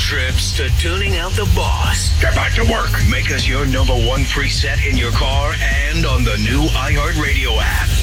trips to tuning out the boss. Get back to work. Make us your number one preset in your car and on the new iHeartRadio app.